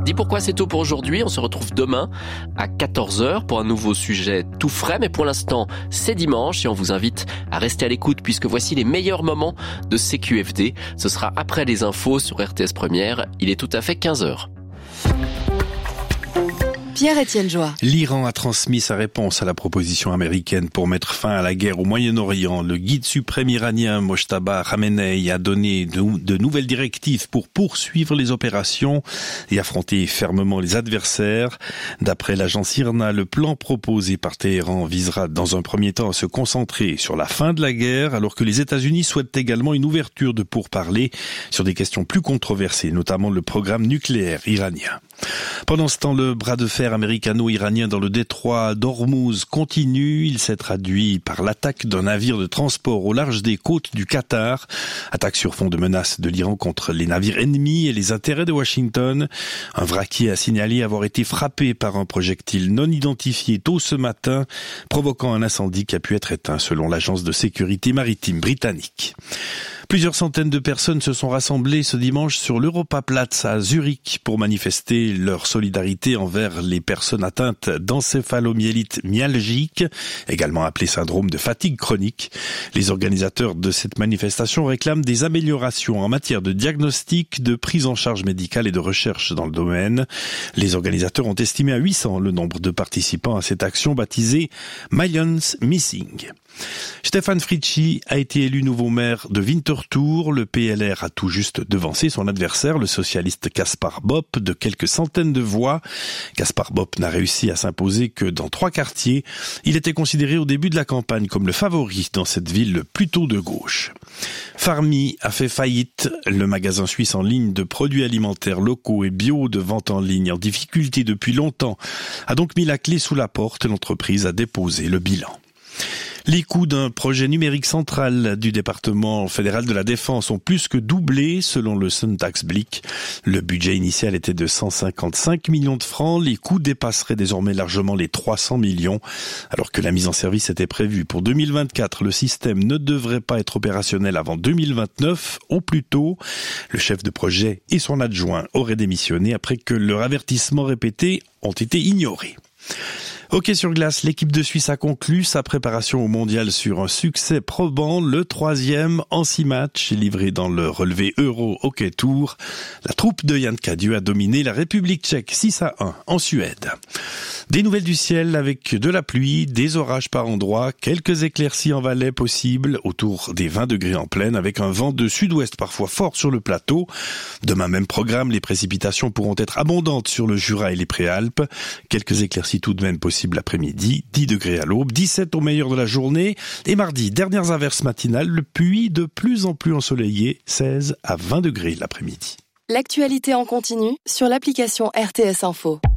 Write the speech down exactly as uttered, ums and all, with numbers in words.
Dis pourquoi c'est tout pour aujourd'hui. On se retrouve demain à quatorze heures pour un nouveau sujet tout frais. Mais pour l'instant, c'est dimanche et on vous invite à rester à l'écoute puisque voici les meilleurs moments de C Q F D. Ce sera après les infos sur R T S Première. Il est tout à fait quinze heures. Pierre-Étienne Joie. L'Iran a transmis sa réponse à la proposition américaine pour mettre fin à la guerre au Moyen-Orient. Le guide suprême iranien Mojtaba Khamenei a donné de, de nouvelles directives pour poursuivre les opérations et affronter fermement les adversaires. D'après l'agence I R N A, le plan proposé par Téhéran visera dans un premier temps à se concentrer sur la fin de la guerre, alors que les États-Unis souhaitent également une ouverture de pourparlers sur des questions plus controversées, notamment le programme nucléaire iranien. Pendant ce temps, le bras de fer américano-iranien dans le détroit d'Ormuz continue. Il s'est traduit par l'attaque d'un navire de transport au large des côtes du Qatar. Attaque sur fond de menaces de l'Iran contre les navires ennemis et les intérêts de Washington. Un vraquier a signalé avoir été frappé par un projectile non identifié tôt ce matin, provoquant un incendie qui a pu être éteint selon l'agence de sécurité maritime britannique. Plusieurs centaines de personnes se sont rassemblées ce dimanche sur l'Europaplatz à Zurich pour manifester leur solidarité envers les personnes atteintes d'encéphalomyélite myalgique, également appelé syndrome de fatigue chronique. Les organisateurs de cette manifestation réclament des améliorations en matière de diagnostic, de prise en charge médicale et de recherche dans le domaine. Les organisateurs ont estimé à huit cents le nombre de participants à cette action baptisée Millions Missing. Stefan Fritschi a été élu nouveau maire de Winterthur. Le P L R a tout juste devancé son adversaire, le socialiste Kaspar Bopp, de quelques centaines de voix. Kaspar Bopp n'a réussi à s'imposer que dans trois quartiers. Il était considéré au début de la campagne comme le favori dans cette ville plutôt de gauche. Farmi a fait faillite. Le magasin suisse en ligne de produits alimentaires locaux et bio de vente en ligne en difficulté depuis longtemps a donc mis la clé sous la porte. L'entreprise a déposé le bilan. Les coûts d'un projet numérique central du département fédéral de la Défense ont plus que doublé selon le Sonntagsblick. Le budget initial était de cent cinquante-cinq millions de francs. Les coûts dépasseraient désormais largement les trois cents millions. Alors que la mise en service était prévue pour deux mille vingt-quatre, le système ne devrait pas être opérationnel avant deux mille vingt-neuf au plus tôt. Le chef de projet et son adjoint auraient démissionné après que leurs avertissements répétés ont été ignorés. Hockey sur glace, l'équipe de Suisse a conclu sa préparation au mondial sur un succès probant, le troisième en six matchs, livré dans le relevé Euro Hockey Tour. La troupe de Jan Cadieux a dominé la République tchèque six à un en Suède. Des nouvelles du ciel avec de la pluie, des orages par endroits, quelques éclaircies en Valais possibles, autour des vingt degrés en plaine, avec un vent de sud-ouest parfois fort sur le plateau. Demain, même programme, les précipitations pourront être abondantes sur le Jura et les Préalpes. Quelques éclaircies tout de même possibles l'après-midi, dix degrés à l'aube, dix-sept au meilleur de la journée. Et mardi, dernières averses matinales, puis de plus en plus ensoleillé, seize à vingt degrés l'après-midi. L'actualité en continu sur l'application R T S Info.